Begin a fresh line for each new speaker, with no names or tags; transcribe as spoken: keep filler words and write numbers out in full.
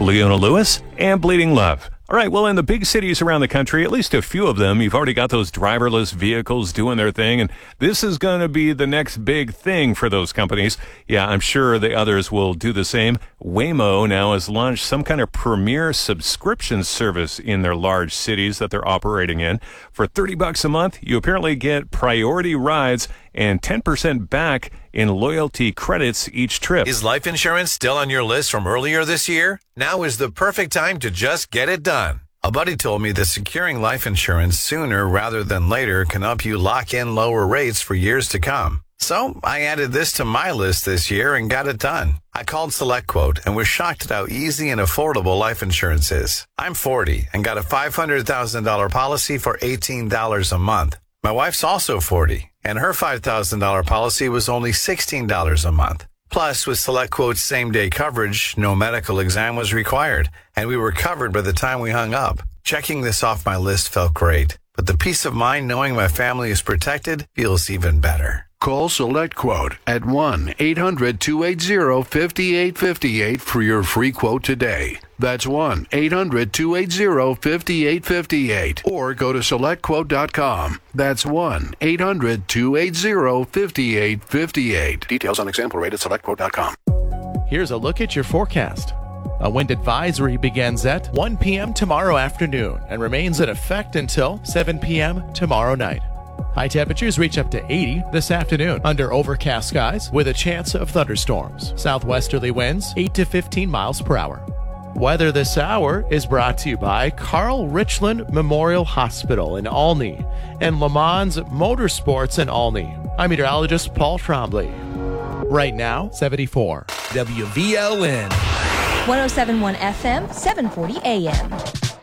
Leona Lewis, and Bleeding Love. All right, well, in the big cities around the country, at least a few of them, you've already got those driverless vehicles doing their thing, and this is going to be the next big thing for those companies. Yeah, I'm sure the others will do the same. Waymo now has launched some kind of premier subscription service in their large cities that they're operating in. For thirty bucks a month, you apparently get priority rides and ten percent back in loyalty credits each trip.
Is life insurance still on your list from earlier this year? Now is the perfect time to just get it done. A buddy told me that securing life insurance sooner rather than later can help you lock in lower rates for years to come. So I added this to my list this year and got it done. I called SelectQuote and was shocked at how easy and affordable life insurance is. I'm forty and got a five hundred thousand dollars policy for eighteen dollars a month. My wife's also forty, and her five thousand dollars policy was only sixteen dollars a month. Plus, with SelectQuote's same-day coverage, no medical exam was required, and we were covered by the time we hung up. Checking this off my list felt great, but the peace of mind knowing my family is protected feels even better.
Call SelectQuote at one eight hundred two eight zero five eight five eight for your free quote today. That's one eight hundred two eight zero five eight five eight. Or go to select quote dot com. That's one eight hundred two eight zero five eight five eight. Details on example rate at select quote dot com.
Here's a look at your forecast. A wind advisory begins at one p.m. tomorrow afternoon and remains in effect until seven p.m. tomorrow night. High temperatures reach up to eighty this afternoon under overcast skies with a chance of thunderstorms. Southwesterly winds eight to fifteen miles per hour. Weather this hour is brought to you by Carl Richland Memorial Hospital in Olney and Le Mans Motorsports in Olney. I'm meteorologist Paul Trombley. Right now, seventy-four.
W V L N.
one oh seven point one F M, seven forty A M.